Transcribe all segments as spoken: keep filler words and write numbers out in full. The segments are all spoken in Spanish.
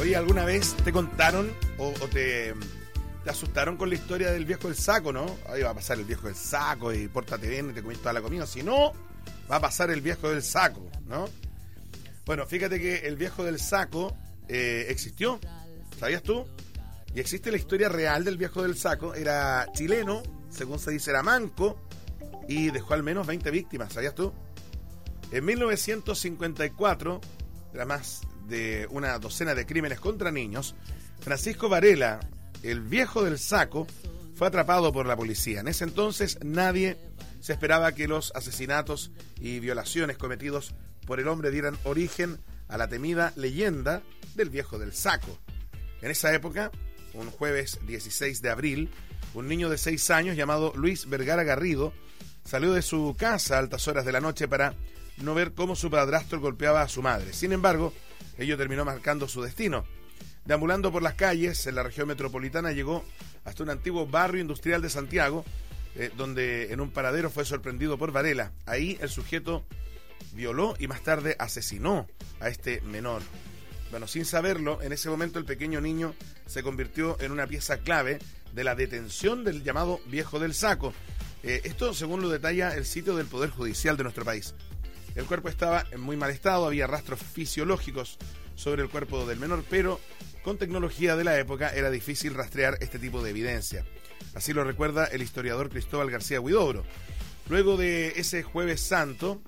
Oye, ¿alguna vez te contaron o, o te, te asustaron con la historia del viejo del saco, no? Ahí va a pasar el viejo del saco y pórtate bien y te comiste toda la comida. Si no, va a pasar el viejo del saco, ¿no? Bueno, fíjate que el viejo del saco eh, existió, ¿sabías tú? Y existe la historia real del viejo del saco. Era chileno, según se dice, era manco y dejó al menos veinte víctimas, ¿sabías tú? En mil novecientos cincuenta y cuatro, era más de una docena de crímenes contra niños, Francisco Varela, el viejo del saco, fue atrapado por la policía. En ese entonces nadie se esperaba que los asesinatos y violaciones cometidos por el hombre dieran origen a la temida leyenda del viejo del saco. En esa época, un jueves dieciséis de abril, un niño de seis años llamado Luis Vergara Garrido salió de su casa a altas horas de la noche para no ver cómo su padrastro golpeaba a su madre. Sin embargo, ello terminó marcando su destino. Deambulando por las calles en la región metropolitana, llegó hasta un antiguo barrio industrial de Santiago, eh, donde en un paradero fue sorprendido por Varela. Ahí el sujeto violó y más tarde asesinó a este menor. Bueno, sin saberlo, en ese momento el pequeño niño se convirtió en una pieza clave de la detención del llamado viejo del saco. Eh, esto según lo detalla el sitio del Poder Judicial de nuestro país. El cuerpo estaba en muy mal estado, había rastros fisiológicos sobre el cuerpo del menor, pero con tecnología de la época era difícil rastrear este tipo de evidencia. Así lo recuerda el historiador Cristóbal García Huidobro. Luego de ese Jueves Santo,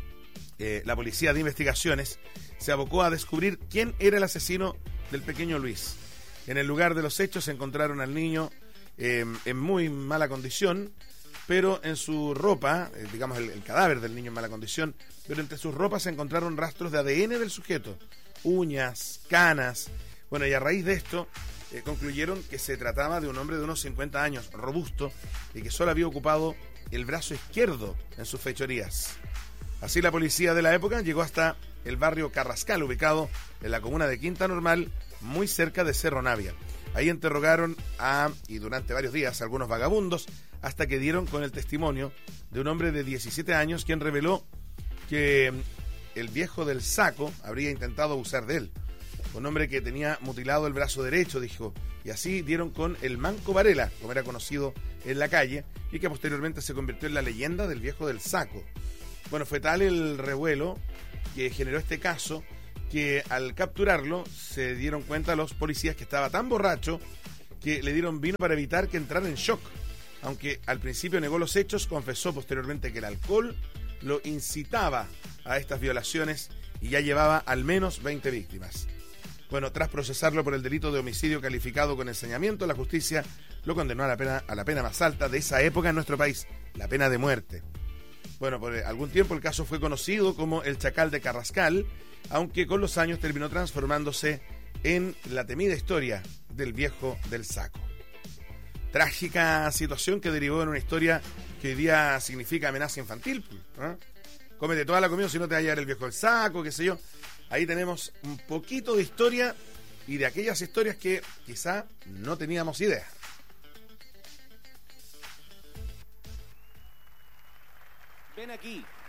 eh, la Policía de Investigaciones se abocó a descubrir quién era el asesino del pequeño Luis. En el lugar de los hechos se encontraron al niño eh, en muy mala condición, pero en su ropa, eh, digamos el, el cadáver del niño en mala condición, pero entre sus ropas se encontraron rastros de A D N del sujeto, uñas, canas. Bueno, y a raíz de esto eh, concluyeron que se trataba de un hombre de unos cincuenta años, robusto, y que solo había ocupado el brazo izquierdo en sus fechorías. Así la policía de la época llegó hasta el barrio Carrascal, ubicado en la comuna de Quinta Normal, muy cerca de Cerro Navia. Ahí interrogaron a, y durante varios días, a algunos vagabundos, hasta que dieron con el testimonio de un hombre de diecisiete años, quien reveló que el viejo del saco habría intentado abusar de él. Un hombre que tenía mutilado el brazo derecho, dijo, y así dieron con el Manco Varela, como era conocido en la calle, y que posteriormente se convirtió en la leyenda del viejo del saco. Bueno, fue tal el revuelo que generó este caso, que al capturarlo se dieron cuenta los policías que estaba tan borracho que le dieron vino para evitar que entrara en shock. Aunque al principio negó los hechos, confesó posteriormente que el alcohol lo incitaba a estas violaciones y ya llevaba al menos veinte víctimas. Bueno, tras procesarlo por el delito de homicidio calificado con ensañamiento, la justicia lo condenó a la pena, a la pena más alta de esa época en nuestro país, la pena de muerte. Bueno, por algún tiempo el caso fue conocido como el Chacal de Carrascal, aunque con los años terminó transformándose en la temida historia del viejo del saco. Trágica situación que derivó en una historia que hoy día significa amenaza infantil, ¿eh? Cómete toda la comida si no te va a llevar el viejo del saco, qué sé yo. Ahí tenemos un poquito de historia y de aquellas historias que quizá no teníamos idea. Ven aquí.